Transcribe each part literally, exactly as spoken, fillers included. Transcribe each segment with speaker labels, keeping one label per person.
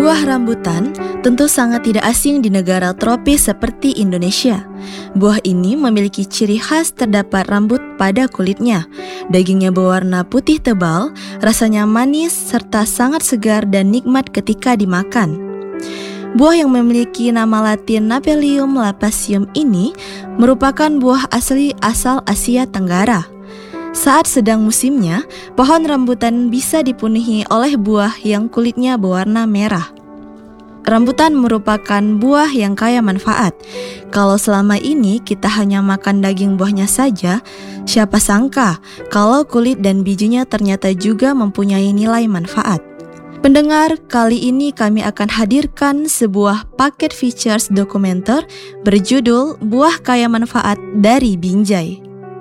Speaker 1: Buah rambutan tentu sangat tidak asing di negara tropis seperti Indonesia. Buah ini memiliki ciri khas terdapat rambut pada kulitnya. Dagingnya berwarna putih tebal, rasanya manis serta sangat segar dan nikmat ketika dimakan. Buah yang memiliki nama latin Napelium lappaceum ini merupakan buah asli asal Asia Tenggara. Saat sedang musimnya, pohon rambutan bisa dipenuhi oleh buah yang kulitnya berwarna merah. Rambutan merupakan buah yang kaya manfaat. Kalau selama ini kita hanya makan daging buahnya saja, siapa sangka kalau kulit dan bijinya ternyata juga mempunyai nilai manfaat. Pendengar, kali ini kami akan hadirkan sebuah paket features dokumenter berjudul Buah Kaya Manfaat dari Binjai.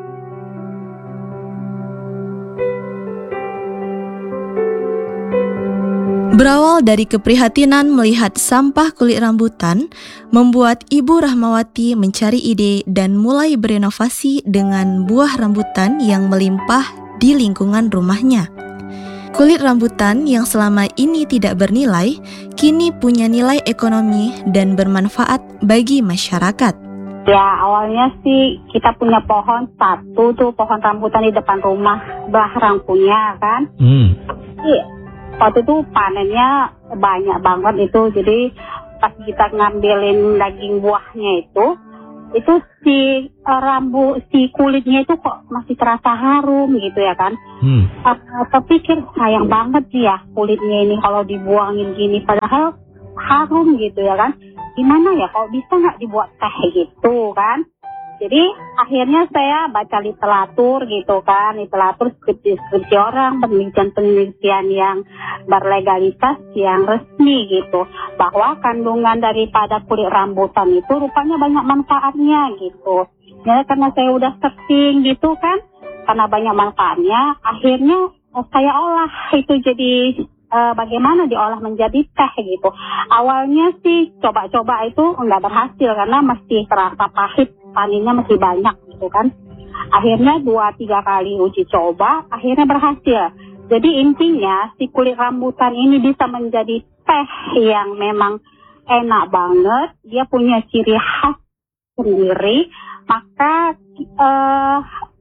Speaker 1: Berawal dari keprihatinan melihat sampah kulit rambutan, membuat Ibu Rahmawati mencari ide dan mulai berinovasi dengan buah rambutan yang melimpah di lingkungan rumahnya. Kulit rambutan yang selama ini tidak bernilai, kini punya nilai ekonomi dan bermanfaat bagi masyarakat.
Speaker 2: Ya, awalnya sih kita punya pohon satu tuh, pohon rambutan di depan rumah, Bahrang punya kan. Hmm. Iya. Waktu itu panennya banyak banget itu, jadi pas kita ngambilin daging buahnya itu, itu si uh, rambu, si kulitnya itu kok masih terasa harum gitu ya kan. Hmm. Uh, terpikir sayang banget sih ya kulitnya ini kalau dibuangin gini, padahal harum gitu ya kan. Gimana ya kalau bisa nggak dibuat teh gitu kan. Jadi akhirnya saya baca literatur gitu kan, literatur skripsi-skripsi orang, penelitian-penelitian yang berlegalitas, yang resmi gitu, bahwa kandungan daripada kulit rambutan itu rupanya banyak manfaatnya gitu. Ya karena saya udah searching gitu kan, karena banyak manfaatnya, akhirnya saya olah itu jadi uh, bagaimana diolah menjadi teh gitu. Awalnya sih coba-coba itu nggak berhasil karena masih terasa pahit. Paninnya masih banyak gitu kan. Akhirnya dua tiga kali uji coba, akhirnya berhasil. Jadi intinya si kulit rambutan ini bisa menjadi teh yang memang enak banget. Dia punya ciri khas sendiri. Maka uh,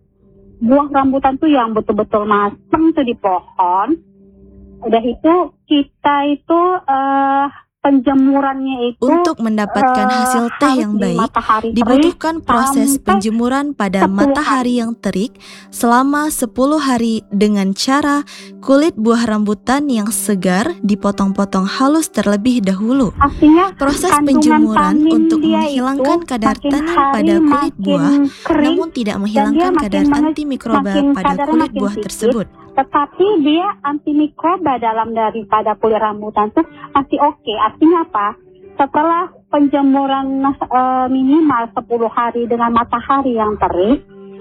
Speaker 2: buah rambutan tuh yang betul-betul masem tuh di pohon. Udah itu kita itu uh, penjemurannya itu
Speaker 1: untuk mendapatkan hasil teh uh, yang baik dibutuhkan proses penjemuran pada matahari yang terik selama sepuluh hari dengan cara kulit buah rambutan yang segar dipotong-potong halus terlebih dahulu.
Speaker 2: Artinya,
Speaker 1: proses penjemuran untuk menghilangkan kadar tanin pada kulit buah kering, namun tidak menghilangkan kadar antimikroba pada kulit buah sedikit, tersebut.
Speaker 2: Tetapi dia antimikroba dalam daripada kulit rambutan itu masih oke. Okay. Artinya apa? Setelah penjemuran e, minimal sepuluh hari dengan matahari yang terik,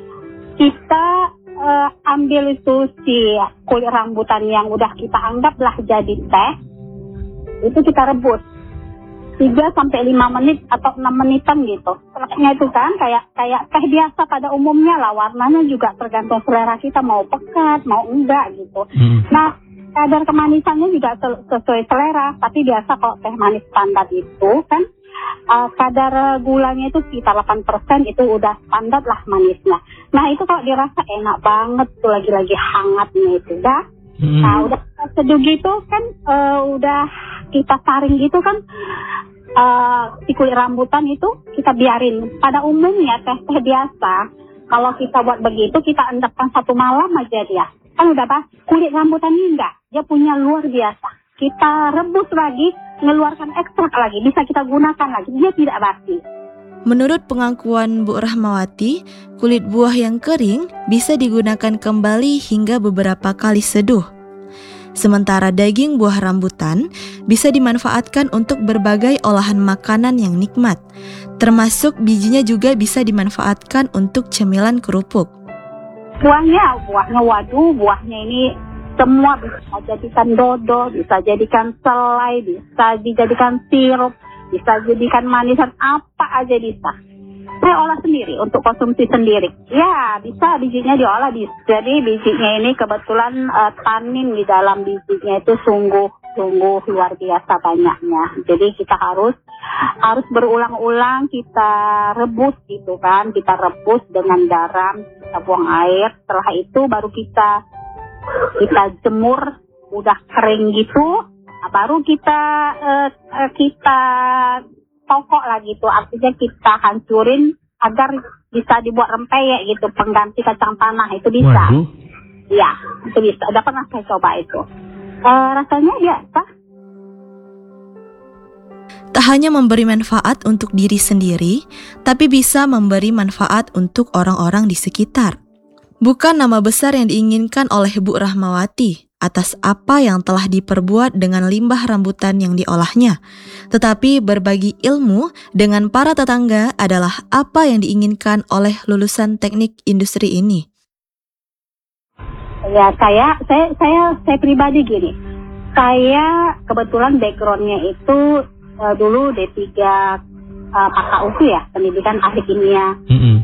Speaker 2: kita e, ambil itu si kulit rambutan yang udah kita anggaplah jadi teh, itu kita rebus tiga sampai lima menit atau enam menitan gitu. Tehnya itu kan kayak kayak teh biasa pada umumnya lah, warnanya juga tergantung selera kita mau pekat, mau enggak gitu. Hmm. Nah, kadar kemanisannya juga sesuai selera, tapi biasa kalau teh manis standar itu kan uh, kadar gulanya itu sekitar delapan persen, itu udah standar lah manisnya. Nah, itu kalau dirasa enak banget tuh lagi-lagi hangatnya itu dah. Hmm. Nah, udah seduh gitu kan uh, udah kita saring gitu kan. Uh, si kulit rambutan itu kita biarin. Pada umumnya teh-teh biasa kalau kita buat begitu kita endapkan satu malam aja dia kan udah pas. Kulit rambutan ini enggak, dia punya luar biasa. Kita rebus lagi, mengeluarkan ekstrak lagi, bisa kita gunakan lagi, dia tidak basi.
Speaker 1: Menurut pengakuan Bu Rahmawati, kulit buah yang kering bisa digunakan kembali hingga beberapa kali seduh. Sementara daging buah rambutan bisa dimanfaatkan untuk berbagai olahan makanan yang nikmat, termasuk bijinya juga bisa dimanfaatkan untuk cemilan kerupuk.
Speaker 2: Buahnya, buahnya waduh, buahnya ini semua bisa jadikan dodo, bisa jadikan selai, bisa dijadikan sirup, bisa jadikan manisan, apa aja bisa. Saya olah sendiri untuk konsumsi sendiri. Ya, bisa bijinya diolah. Jadi bijinya ini kebetulan uh, tanin di dalam bijinya itu sungguh sungguh luar biasa banyaknya. Jadi kita harus harus berulang-ulang kita rebus gitu kan, kita rebus dengan garam, kita buang air. Setelah itu baru kita kita jemur, udah kering gitu, nah, baru kita uh, kita tokok lah gitu. Artinya kita hancurin agar bisa dibuat rempeyek gitu, pengganti kacang tanah itu bisa.
Speaker 3: Waduh.
Speaker 2: Iya, itu bisa. Udah pernah saya coba itu. Uh, rasanya biasa.
Speaker 1: Tak hanya memberi manfaat untuk diri sendiri, tapi bisa memberi manfaat untuk orang-orang di sekitar. Bukan nama besar yang diinginkan oleh Bu Rahmawati atas apa yang telah diperbuat dengan limbah rambutan yang diolahnya, tetapi berbagi ilmu dengan para tetangga adalah apa yang diinginkan oleh lulusan teknik industri ini.
Speaker 2: Ya, saya saya saya saya pribadi gini. Saya kebetulan backgroundnya itu uh, dulu D tiga uh, P K U S U ya, pendidikan ahli kimia.
Speaker 3: Mm-hmm.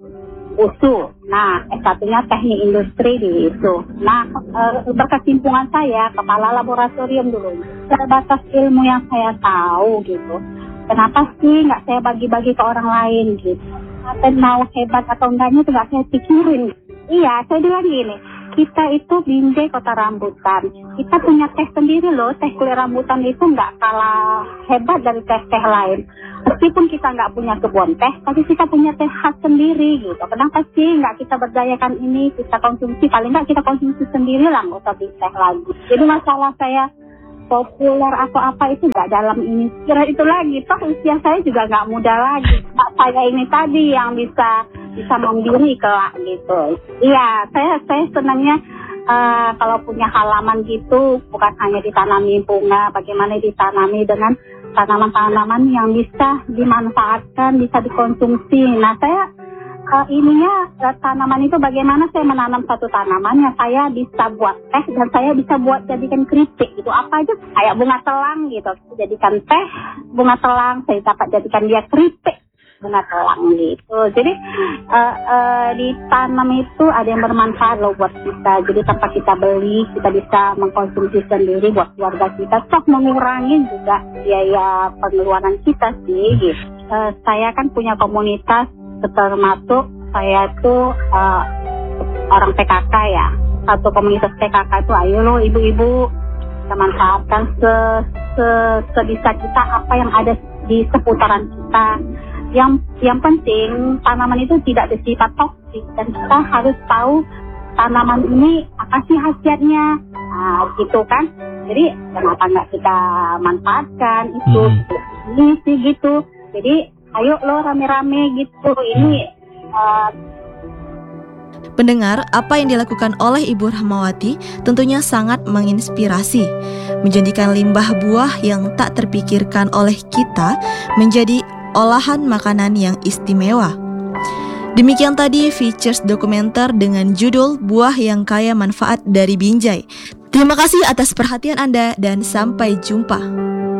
Speaker 2: U S U. Nah, S satu-nya teknik industri di U S U. Nah, uh, berkesimpungan saya kepala laboratorium dulu. Terbatas ilmu yang saya tahu gitu. Kenapa sih nggak saya bagi-bagi ke orang lain gitu? Atau mau hebat atau enggaknya itu nggak saya pikirin. Iya, saya bilang gini. Kita itu Binjai Kota Rambutan. Kita punya teh sendiri loh. Teh kulit rambutan itu nggak kalah hebat dari teh-teh lain. Meskipun kita nggak punya kebun teh, tapi kita punya teh khas sendiri gitu. Kenapa sih nggak kita berdayakan ini, kita konsumsi? Paling nggak kita konsumsi sendiri lah, nggak usah beli teh lagi. Jadi masalah saya populer atau apa itu nggak dalam ini. Kira itu lagi. Toh usia saya juga nggak muda lagi. Mak saya ini tadi yang bisa bisa mandiri kelak gitu. Iya, saya saya senangnya uh, kalau punya halaman gitu bukan hanya ditanami bunga, bagaimana ditanami dengan tanaman-tanaman yang bisa dimanfaatkan, bisa dikonsumsi. Nah, saya uh, ininya uh, tanaman itu bagaimana saya menanam satu tanaman yang saya bisa buat teh dan saya bisa buat jadikan keripik gitu. Apa aja kayak bunga telang gitu, jadikan teh, bunga telang saya dapat jadikan dia keripik. Bunga telang gitu. Jadi uh, uh, ditanam itu ada yang bermanfaat loh buat kita. Jadi tanpa kita beli, kita bisa mengkonsumsi sendiri buat keluarga kita. Sok mengurangi juga biaya pengeluaran kita sih. Gitu. Uh, saya kan punya komunitas, termasuk saya tuh uh, orang P K K ya. Satu komunitas P K K itu, ayo loh ibu-ibu, kita manfaatkan se, se, sebisa kita apa yang ada di seputaran kita. Yang yang penting tanaman itu tidak bersifat toksik dan kita harus tahu tanaman ini apa sih khasiatnya, nah, gitu kan. Jadi kenapa nggak kita manfaatkan itu hmm. ini sih gitu. Jadi ayo lo rame-rame gitu ini. Uh,
Speaker 1: Pendengar, apa yang dilakukan oleh Ibu Rahmawati tentunya sangat menginspirasi, menjadikan limbah buah yang tak terpikirkan oleh kita menjadi olahan makanan yang istimewa. Demikian tadi features dokumenter dengan judul Buah yang Kaya Manfaat dari Binjai. Terima kasih atas perhatian Anda dan sampai jumpa.